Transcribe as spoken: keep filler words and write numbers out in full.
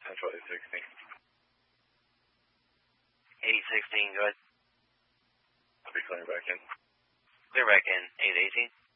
Central eight sixteen. eight sixteen, go ahead. I'll be clearing back in. Clear back in, eight eighteen.